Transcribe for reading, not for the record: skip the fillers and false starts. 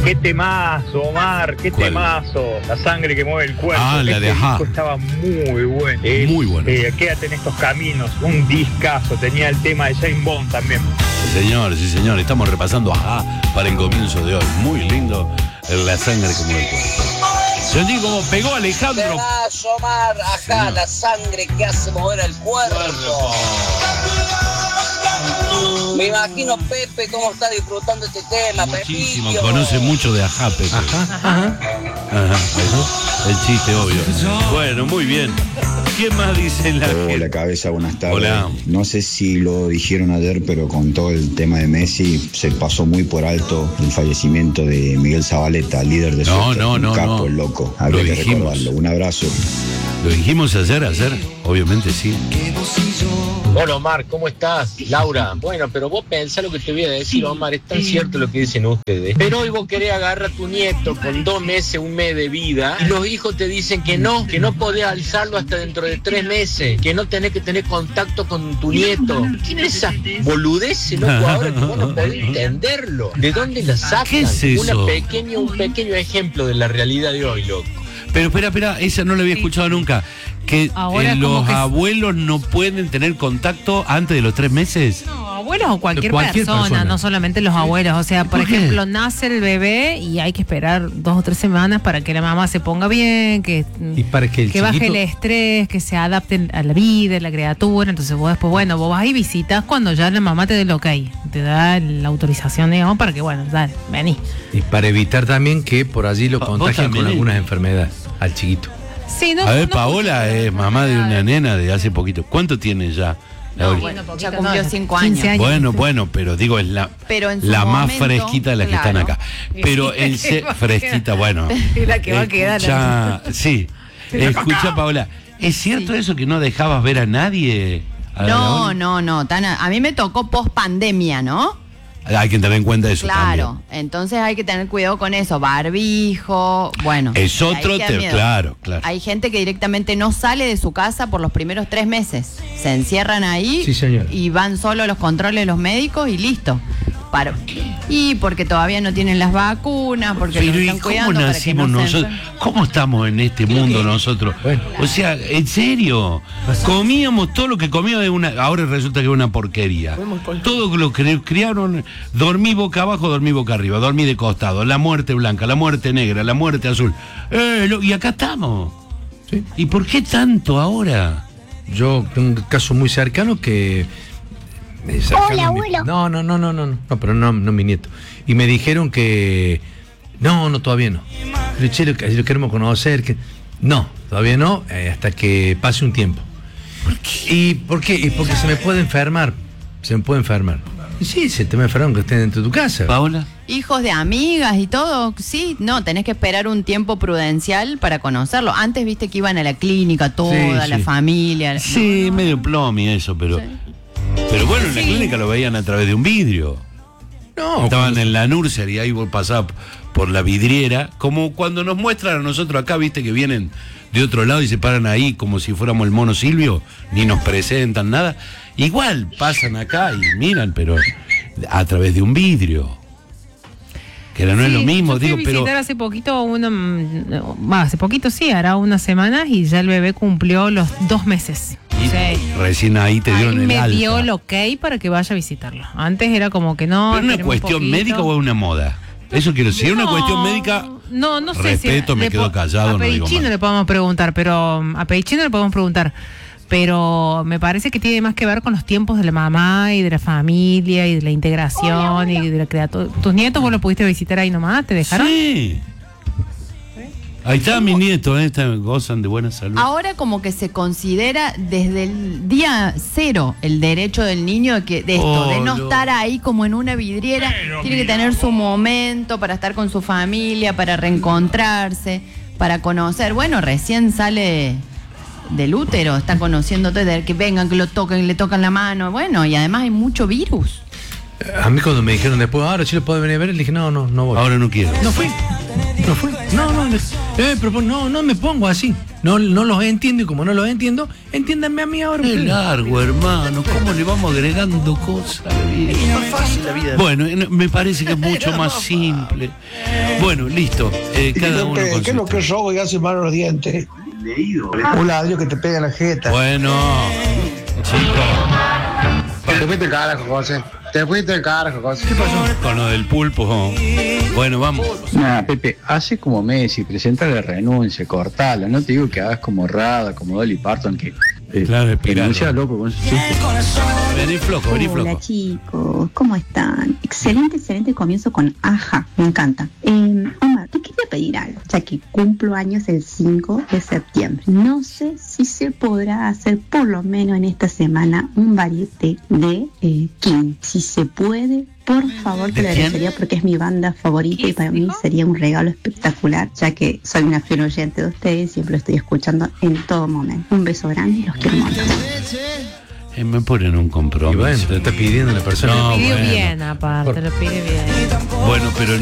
Qué temazo, Omar, qué ¿Cuál? Temazo. La sangre que mueve el cuerpo. Ah, la de Ajá. disco estaba muy bueno. Muy bueno. Quédate en estos caminos, un discazo. Tenía el tema de James Bond también. Sí, señor. Estamos repasando Ajá para el comienzo de hoy. Muy lindo la sangre que mueve el cuerpo. Yo digo, como pegó Alejandro. Temazo, Omar, Ajá, Señor. la sangre que hace mover el cuerpo. Me imagino Pepe cómo está disfrutando este tema, Muchísimo, Pepillo. conoce mucho de Ajá, Pepe. Ajá. El chiste, obvio. Bueno, muy bien. ¿Qué más dice la gente? Hola cabeza, buenas tardes. Hola. No sé si lo dijeron ayer, pero con todo el tema de Messi se pasó muy por alto el fallecimiento de Miguel Zabaleta, líder de Sosta, un capo, el loco. Habría que recordarlo. Un abrazo. Lo dijimos ayer, obviamente sí. Hola Omar, ¿cómo estás? Laura, bueno, pero vos pensá lo que te voy a decir, Omar, es tan cierto lo que dicen ustedes. Pero hoy vos querés agarrar a tu nieto con 2 meses, 1 mes de vida, y los hijos te dicen que no podés alzarlo hasta dentro de 3 meses, que no tenés que tener contacto con tu nieto. ¿Quién es esa boludez, loco, ahora que vos no podés entenderlo? ¿De dónde la sacan? ¿Qué es eso? Un pequeño ejemplo de la realidad de hoy, loco. Pero espera, esa no la había escuchado nunca. Que Ahora los como que abuelos no pueden tener contacto antes de los 3 meses. No, abuelos o cualquier Cualquier persona. no solamente los abuelos. O sea, por ¿Por qué? ejemplo, nace el bebé y hay que esperar 2 o 3 semanas para que la mamá se ponga bien, que para que el baje chiquito- el estrés, que se adapte a la vida, a la criatura. Entonces vos después, vos vas y visitas cuando ya la mamá te dé el ok, te da la autorización, digamos, para que, dale, vení. Y para evitar también que por allí lo Vos contagien también. con algunas enfermedades al chiquito. Sí, A ver, Paola es mamá de una nena de hace poquito. ¿Cuánto tiene ya? Ya cumplió 5 años. 15 años. Bueno, pero digo, es Pero en su la más momento, fresquita de las que están claro. acá. Pero fresquita, bueno. Y la que va a quedar. Sí. Escucha, Paola, ¿es cierto eso que no dejabas ver a nadie? No. A mí me tocó post pandemia, ¿no? Hay que tener en cuenta eso Claro, también. entonces hay que tener cuidado con eso, barbijo, bueno. Es otro ahí queda miedo. claro. Hay gente que directamente no sale de su casa por los primeros 3 meses. Se encierran ahí Sí, señor. y van solo a los controles de los médicos y listo. Y porque todavía no tienen las vacunas, porque Pero los ¿y están cómo cuidando para que nacimos no se nosotros? enfermen. ¿Cómo estamos en este mundo nosotros? Bueno. O sea, en serio, comíamos todo lo que comíamos de una, ahora resulta que es una porquería. Todo lo que criaron, dormí boca abajo, dormí boca arriba, dormí de costado, la muerte blanca, la muerte negra, la muerte azul. Y acá estamos. Sí. ¿Y por qué tanto ahora? Yo tengo un caso muy cercano que... Hola, abuelo. No, pero no mi nieto. Y me dijeron que... No, todavía no. Pero che, lo queremos conocer. No, todavía no, hasta que pase un tiempo. ¿Por qué? ¿Y por qué? Y porque se me puede enfermar. Y sí, se te va a enfermar aunque esté dentro de tu casa. Paola. Hijos de amigas y todo, sí, no, tenés que esperar un tiempo prudencial para conocerlo. Antes viste que iban a la clínica toda Sí, la sí. familia. Sí, medio plomi eso, pero... Pero bueno, en la clínica lo veían a través de un vidrio. No, Estaban en la nursery y ahí vos pasabas por la vidriera, como cuando nos muestran a nosotros acá, viste que vienen de otro lado y se paran ahí como si fuéramos el mono Silvio, ni nos presentan nada. Igual pasan acá y miran, pero a través de un vidrio. Que no es lo mismo, yo fui digo, a pero... visitar hace poquito sí, hará unas semanas y ya el bebé cumplió los 2 meses. Y Sí. recién ahí te dieron Ahí el me alta. dio el ok para que vaya a visitarlo. Antes era como que no. ¿Pero una esperemos un cuestión poquito. médica o es una moda? Eso quiero decir, una No, cuestión médica... No sé respeto, si me quedo callado, A no digo Perichino más. le podemos preguntar, pero me parece que tiene más que ver con los tiempos de la mamá y de la familia y de la integración y de la criatura. ¿Tus nietos vos los pudiste visitar ahí nomás? ¿Te dejaron? Sí. Ahí está mi nieto, gozan de buena salud. Ahora como que se considera desde el día 0 el derecho del niño de no estar ahí como en una vidriera, tiene que tener su momento para estar con su familia, para reencontrarse, para conocer. Bueno, recién sale del útero, está conociendo todo, que vengan, que lo toquen, le tocan la mano, bueno, y además hay mucho virus. A mí cuando me dijeron después, ahora sí lo puedo venir a ver, le dije, no voy. Ahora no quiero. No fui. ¿No fue? No me pongo así. No los entiendo y como no los entiendo, entiéndanme a mí ahora. Es largo, hermano. ¿Cómo le vamos agregando cosas a la vida? Es más fácil la vida. Bueno, me parece que es mucho más simple. Bueno, listo. Cada uno con ¿qué es lo que robo y hace mal a los dientes? Un ladrillo que te pega en la jeta. Bueno, chicos. Te fuiste el carajo, José. Te fuiste el carajo, José. ¿Qué pasó? Con lo del pulpo. Bueno, vamos. Nada, Pepe, hace como Messi, presenta la renuncia, cortala. No te digo que hagas como Rada, como Dolly Parton, que renuncia loco con su chiste. Vení flojo. Hola chicos, ¿cómo están? Excelente comienzo con Aja, me encanta. Omar, te quería pedir algo, ya que cumplo años el 5 de septiembre. No sé si se podrá hacer por lo menos en esta semana un varieté de King. Si se puede, por favor, te lo agradecería porque es mi banda favorita y para mí sería un regalo espectacular, ya que soy una fiel oyente de ustedes y siempre lo estoy escuchando en todo momento. Un beso grande y los quiero mucho. Me ponen un compromiso. Y bueno, te está pidiendo la persona. Lo pidió bien, aparte, lo pide bien. Bueno, pero